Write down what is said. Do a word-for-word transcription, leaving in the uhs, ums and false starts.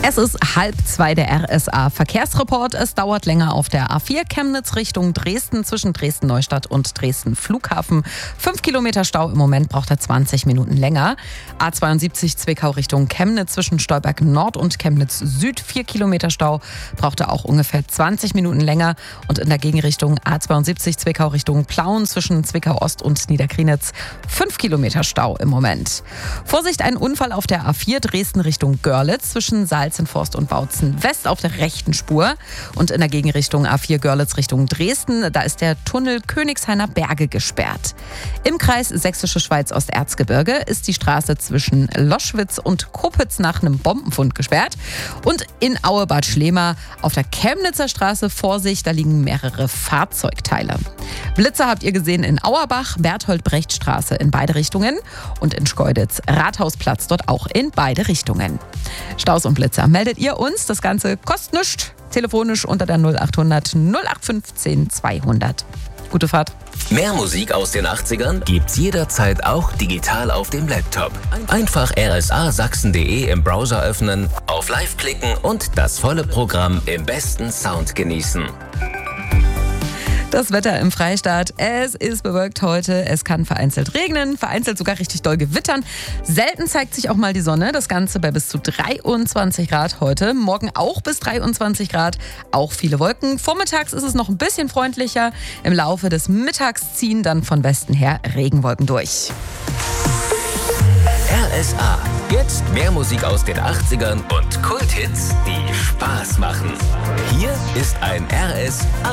Es ist halb zwei, der R S A-Verkehrsreport. Es dauert länger auf der A vier Chemnitz Richtung Dresden zwischen Dresden-Neustadt und Dresden-Flughafen. Fünf Kilometer Stau, im Moment braucht er zwanzig Minuten länger. A zweiundsiebzig Zwickau Richtung Chemnitz zwischen Stolberg Nord und Chemnitz Süd. Vier Kilometer Stau, braucht er auch ungefähr zwanzig Minuten länger. Und in der Gegenrichtung A zweiundsiebzig Zwickau Richtung Plauen zwischen Zwickau Ost und Niederkrienitz. Fünf Kilometer Stau im Moment. Vorsicht, ein Unfall auf der A vier Dresden Richtung Görlitz zwischen Salzenforst und Bautzen West auf der rechten Spur. Und in der Gegenrichtung A vier Görlitz Richtung Dresden, da ist der Tunnel Königshainer Berge gesperrt. Im Kreis Sächsische Schweiz-Osterzgebirge ist die Straße zwischen Loschwitz und Kopitz nach einem Bombenfund gesperrt. Und in Auebad Schlema auf der Chemnitzer Straße, Vorsicht, da liegen mehrere Fahrzeugteile. Blitzer habt ihr gesehen in Auerbach, Berthold-Brecht-Straße in beide Richtungen und in Schkeuditz, Rathausplatz, dort auch in beide Richtungen. Staus und Blitzer meldet ihr uns, das Ganze kostet nichts, telefonisch unter der null achthundert null acht fünfzehn zweihundert. Gute Fahrt. Mehr Musik aus den achtzigern gibt's jederzeit auch digital auf dem Laptop. Einfach r s a sachsen punkt d e im Browser öffnen, auf Live klicken und das volle Programm im besten Sound genießen. Das Wetter im Freistaat, es ist bewölkt heute, es kann vereinzelt regnen, vereinzelt sogar richtig doll gewittern. Selten zeigt sich auch mal die Sonne, das Ganze bei bis zu dreiundzwanzig Grad heute. Morgen auch bis dreiundzwanzig Grad, auch viele Wolken. Vormittags ist es noch ein bisschen freundlicher. Im Laufe des Mittags ziehen dann von Westen her Regenwolken durch. R S A, jetzt mehr Musik aus den achtzigern und Kulthits, die Spaß machen. Hier ist ein R S A